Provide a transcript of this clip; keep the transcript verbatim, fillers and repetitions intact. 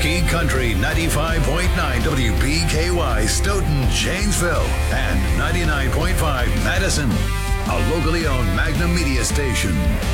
Rocky Country ninety-five point nine W B K Y Stoughton, Janesville, and ninety-nine point five Madison. A locally owned Magnum Media station.